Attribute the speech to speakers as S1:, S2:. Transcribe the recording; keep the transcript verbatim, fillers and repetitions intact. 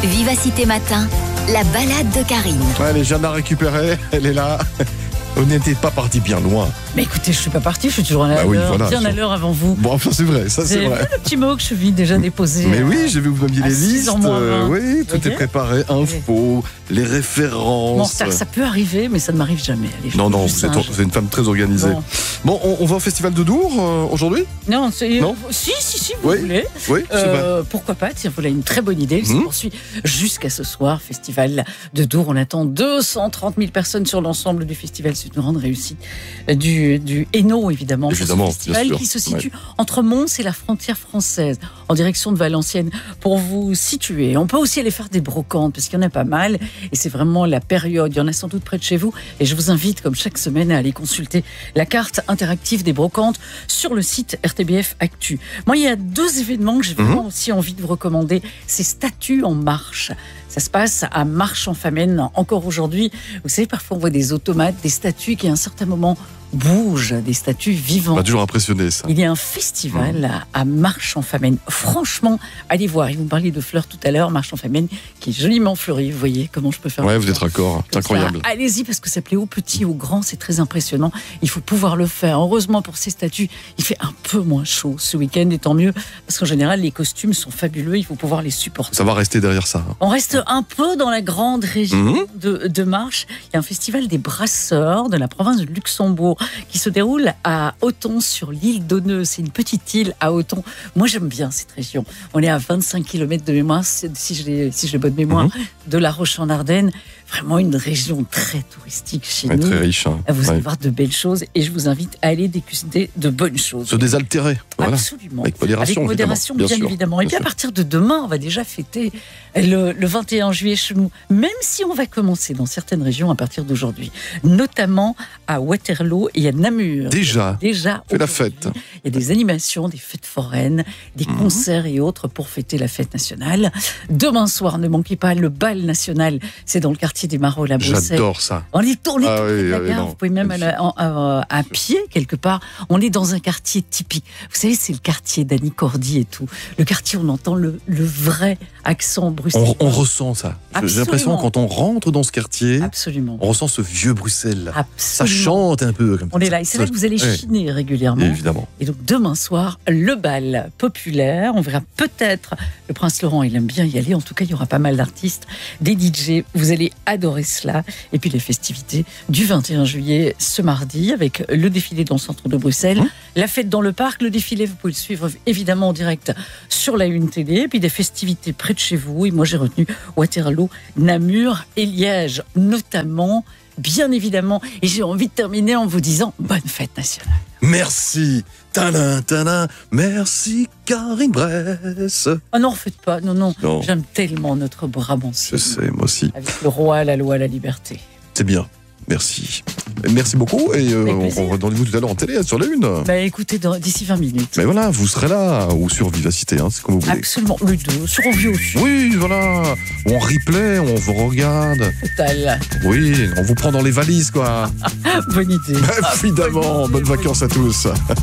S1: Vivacité Matin, la balade de Karine.
S2: Ouais, elle est Jeanne à récupérer, elle est là. On n'était pas parti bien loin.
S3: Mais écoutez, je suis pas partie, je suis toujours à l'heure,
S2: Bah oui, voilà,
S3: bien
S2: sur-
S3: à l'heure avant vous.
S2: Bon, enfin, c'est vrai, ça c'est
S3: J'ai
S2: vrai.
S3: vu le petit mot que je vis déjà déposé.
S2: Mais
S3: euh,
S2: oui, j'ai vu que vous m'aviez
S3: à
S2: les
S3: six
S2: listes.
S3: en moins
S2: euh,
S3: vingt.
S2: oui, tout
S3: Ok.
S2: est préparé. Infos, les
S3: Bon,
S2: références.
S3: ça, ça peut arriver, mais ça ne m'arrive jamais. Allez, je
S2: Non,
S3: suis
S2: non,
S3: du
S2: vous êtes,
S3: singe.
S2: vous êtes une femme très organisée.
S3: Bon.
S2: Bon, on, on va au Festival de Dour euh, aujourd'hui.
S3: Non, c'est...
S2: Non
S3: si, si, si, vous
S2: Oui,
S3: voulez.
S2: Oui, c'est vrai.
S3: Euh, pourquoi pas, tiens, voilà une très bonne idée. Il se
S2: Mhm.
S3: poursuit jusqu'à ce soir, Festival de Dour. On attend deux cent trente mille personnes sur l'ensemble du festival. C'est une grande réussite du, du Hainaut, évidemment. pour ce
S2: Évidemment, bien
S3: festival
S2: sûr.
S3: qui se situe entre Mons et la frontière française, en direction de Valenciennes. Pour vous situer, on peut aussi aller faire des brocantes, parce qu'il y en a pas mal. Et c'est vraiment la période. Il y en a sans doute près de chez vous. Et je vous invite, comme chaque semaine, à aller consulter la carte interactive des brocantes sur le site R T B F Actu. Moi, il y a deux événements que j'ai vraiment aussi envie de vous recommander. C'est Statues en marche. Ça se passe à Marche-en-Famenne encore aujourd'hui. Vous savez, parfois on voit des automates, des statues qui à un certain moment bougent, des statues
S2: On
S3: vivantes.
S2: m'a toujours impressionné ça.
S3: Il y a un festival à Marche-en-Famenne. Franchement, allez voir. Ils vous parliez de fleurs tout à l'heure, Marche-en-Famenne, qui est joliment fleurie. Vous voyez comment je peux faire.
S2: Ouais,
S3: une
S2: vous êtes
S3: fleur
S2: raccord, c'est
S3: comme ça.
S2: incroyable.
S3: Allez-y, parce que ça plaît aux petits, aux grands, c'est très impressionnant. Il faut pouvoir le faire. Heureusement pour ces statues, il fait un peu moins chaud ce week-end, et tant mieux, parce qu'en général, les costumes sont fabuleux. Il faut pouvoir les supporter.
S2: Ça va rester derrière ça.
S3: On reste un peu dans la grande région
S2: Mhm.
S3: de, de Marche. Il y a un festival des brasseurs de la province de Luxembourg qui se déroule à Othon, sur l'île d'Onneux. C'est une petite île à Othon. Moi, j'aime bien cette région. On est à vingt-cinq kilomètres de mémoire, c'est- si je l'ai si j'ai bonne mémoire,
S2: Mhm.
S3: de La Roche-en-Ardenne. Vraiment une région très touristique chez
S2: Ouais,
S3: nous.
S2: très riche. hein.
S3: Vous allez
S2: Ouais.
S3: voir de belles choses et je vous invite à aller déguster de bonnes choses.
S2: Se désaltérer. Voilà.
S3: Absolument.
S2: Avec modération,
S3: Avec modération,
S2: évidemment.
S3: bien,
S2: Bien sûr.
S3: évidemment. Et
S2: Bien
S3: puis à
S2: sûr.
S3: partir de demain, on va déjà fêter le, le vingt et un juillet chez nous, même si on va commencer dans certaines régions à partir d'aujourd'hui, notamment à Waterloo et à Namur.
S2: Déjà,
S3: Déjà,
S2: fait la
S3: aujourd'hui,
S2: fête.
S3: il y a des animations, des fêtes foraines, des
S2: Mhm.
S3: concerts et autres pour fêter la fête nationale. Demain soir, ne manquez pas le bal national. C'est dans le quartier des Marolles à Bruxelles.
S2: J'adore ça.
S3: On est, on est
S2: Ah
S3: tout près
S2: oui,
S3: de la
S2: ah oui,
S3: gare,
S2: non.
S3: vous pouvez même aller à, à- à pied quelque part. On est dans un quartier typique. Vous savez, c'est le quartier d'Annie Cordy et tout. Le quartier où on entend le, le vrai accent bruxellois.
S2: On, on ressent ça. J'ai
S3: Absolument.
S2: l'impression quand on rentre dans ce quartier,
S3: Absolument.
S2: on ressent ce vieux Bruxelles. Ça
S3: Absolument.
S2: chante un peu. Comme
S3: On
S2: ça.
S3: est là. Et c'est là que vous allez
S2: Ouais.
S3: chiner régulièrement.
S2: Évidemment.
S3: Et donc demain soir, le bal populaire. On verra peut-être le Prince Laurent, il aime bien y aller. En tout cas, il y aura pas mal d'artistes, des D J. Vous allez adorer cela. Et puis les festivités du vingt et un juillet, ce mardi, avec le défilé dans le centre de Bruxelles,
S2: Mmh.
S3: la fête dans le parc. Le défilé, vous pouvez le suivre évidemment en direct sur la Une Télé. Et puis des festivités près de chez vous. Et moi, j'ai retenu Waterloo, Namur et Liège, notamment, bien évidemment. Et j'ai envie de terminer en vous disant bonne fête nationale.
S2: Merci. Tadam, tadam. Merci Karine Bresse.
S3: Ah non, faites pas. Non, non.
S2: Non.
S3: J'aime tellement notre Brabant
S2: Je sais, moi aussi.
S3: avec le roi, la loi, la liberté.
S2: C'est bien. Merci. Merci beaucoup. Et euh,
S3: Avec
S2: on
S3: plaisir.
S2: on va rendez-vous tout à l'heure en télé, sur la une.
S3: Bah écoutez, dans- d'ici vingt minutes.
S2: Mais voilà, vous serez là. Ou sur Vivacité, hein, c'est comme vous voulez.
S3: Absolument. Le deux, sur Envie aussi.
S2: Oui, voilà. Ou en replay, on vous regarde.
S3: Total.
S2: Oui, on vous prend dans les valises, quoi.
S3: Bonne idée.
S2: Évidemment. Bonnes vacances à tous.